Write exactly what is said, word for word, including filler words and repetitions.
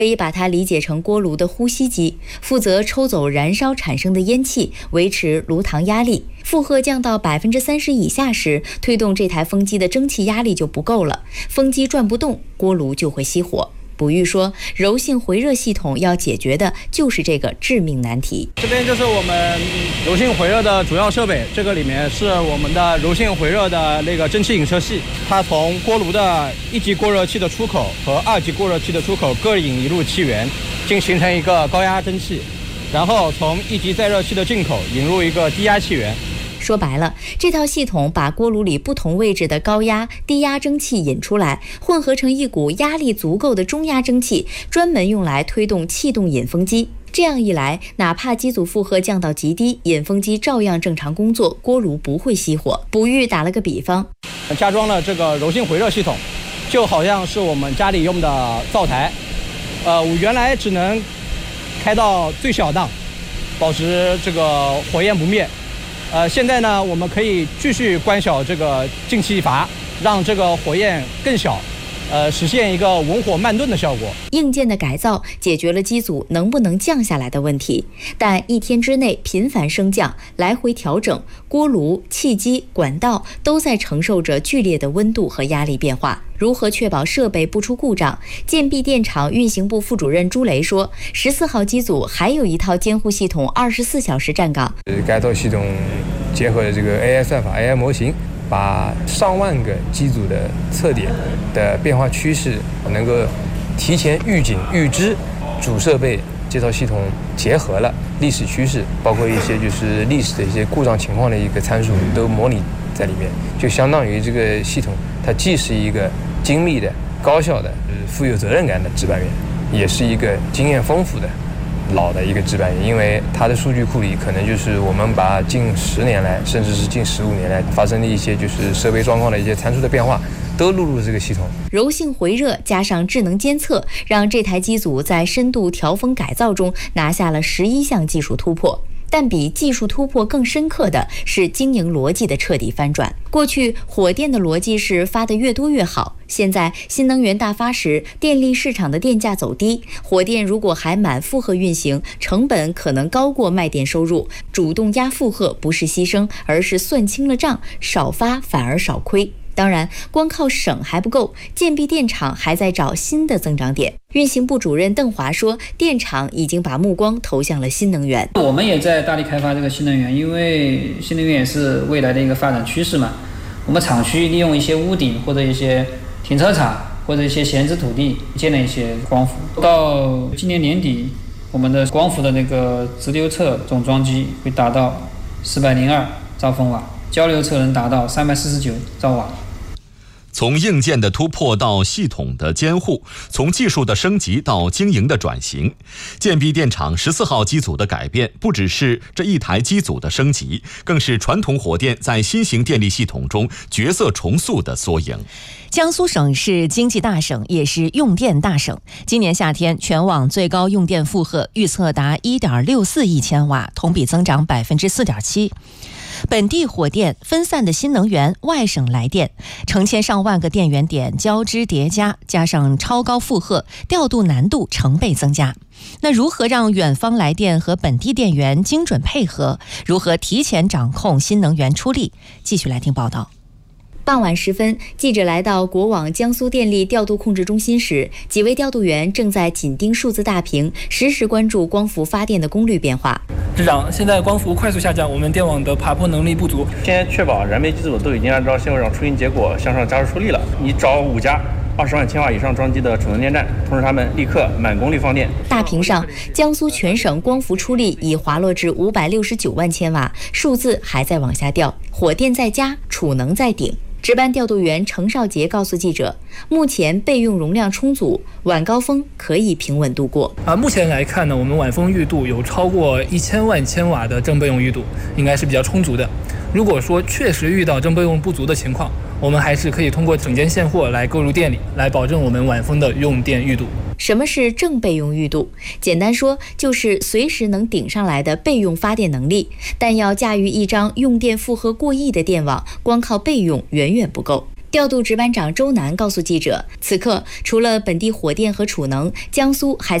可以把它理解成锅炉的呼吸机，负责抽走燃烧产生的烟气，维持炉膛压力。负荷降到百分之三十以下时，推动这台风机的蒸汽压力就不够了，风机转不动，锅炉就会熄火。卜玉说，柔性回热系统要解决的就是这个致命难题。 这边就是我们柔性回热的主要设备，这个里面是我们的柔性回热的那个蒸汽引射器，它从锅炉的一级过热器的出口和二级过热器的出口各引一路气源，并形成一个高压蒸汽，然后从一级载热器的进口引入一个低压气源。 说白了，这套系统把锅炉里不同位置的高压、低压蒸汽引出来，混合成一股压力足够的中压蒸汽，专门用来推动气动引风机。这样一来，哪怕机组负荷降到极低，引风机照样正常工作，锅炉不会熄火。卜玉打了个比方， 加装了这个柔性回热系统，就好像是我们家里用的灶台，呃，我原来只能开到最小档，保持这个火焰不灭。呃，现在呢，我们可以继续关小这个进气阀，让这个火焰更小，呃，实现一个文火慢炖的效果。 硬件的改造解决了机组能不能降下来的问题，但一天之内频繁升降、来回调整，锅炉、气机、管道都在承受着剧烈的温度和压力变化。如何确保设备不出故障？建碧电厂运行部副主任朱雷说，十四号机组还有一套监护系统，二十四小时站岗。 该套系统结合了这个 A I 算法、A I 模型，把上万个机组的测点的变化趋势能够提前预警预知，主设备这套系统结合了历史趋势，包括一些就是历史的一些故障情况的一个参数都模拟在里面，就相当于这个系统它既是一个精密的、高效的、富有责任感的值班员，也是一个经验丰富的老的一个值班员，因为它的数据库里可能就是我们把近十年来，甚至是近十五年来发生的一些就是设备状况的一些参数的变化，都录入了这个系统。 柔性回热加上智能监测，让这台机组在深度调风改造中拿下了十一项技术突破。但比技术突破更深刻的是经营逻辑的彻底翻转。过去火电的逻辑是发得越多越好，现在新能源大发时，电力市场的电价走低，火电如果还满负荷运行，成本可能高过卖电收入，主动压负荷不是牺牲，而是算清了账，少发反而少亏。当然，光靠省还不够，建碧电厂还在找新的增长点。运行部主任邓华说，电厂已经把目光投向了新能源。 我们也在大力开发这个新能源，因为新能源也是未来的一个发展趋势嘛。我们厂区利用一些屋顶或者一些停车场或者一些闲置土地建了一些光伏。到今年年底，我们的光伏的那个直流侧总装机会达到四百零二兆风瓦，交流侧能达到三百四十九兆瓦。 从硬件的突破到系统的监护，从技术的升级到经营的转型，建碧电厂十四号机组的改变，不只是这一台机组的升级，更是传统火电在新型电力系统中角色重塑的缩影。 江苏省是经济大省，也是用电大省。今年夏天，全网最高用电负荷预测达 一点六四亿千瓦，同比增长 百分之四点七。本地火电、分散的新能源、外省来电，成千上万个电源点交织叠加，加上超高负荷，调度难度成倍增加。那如何让远方来电和本地电源精准配合？如何提前掌控新能源出力？继续来听报道。 傍晚时分，记者来到国网江苏电力调度控制中心时，几位调度员正在紧盯数字大屏，实时关注光伏发电的功率变化。 市长，现在光伏快速下降，我们电网的爬坡能力不足。 先确保燃煤机组都已经按照现货上出行结果向上加速出力了。你找五家二十万千瓦以上装机的储能电站，通知他们立刻满功率放电。 大屏上，江苏全省光伏出力已滑落至五百六十九万千瓦，数字还在往下掉。火电在加，储能在顶。值班调度员程少杰告诉记者，目前备用容量充足，晚高峰可以平稳度过。 啊，目前来看呢，我们晚风预度有超过一千万千瓦的正备用预度，应该是比较充足的。如果说确实遇到正备用不足的情况，我们还是可以通过整件现货来购入电力，来保证我们晚风的用电预度。 什么是正备用预度？简单说，就是随时能顶上来的备用发电能力。但要驾驭一张用电负荷过亿的电网，光靠备用远远不够。 调度值班长周楠告诉记者，此刻除了本地火电和储能，江苏还